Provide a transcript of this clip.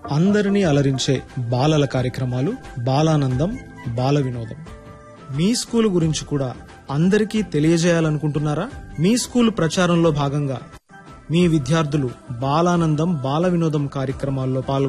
అందరినీ అలరించే బాలల కార్యక్రమాలు బాలానందం బాల వినోదం. మీ స్కూలు గురించి కూడా అందరికీ తెలియజేయాలనుకుంటున్నారా? మీ స్కూలు ప్రచారంలో భాగంగా మీ విద్యార్థులు బాలానందం బాల వినోదం కార్యక్రమాల్లో పాల్గొ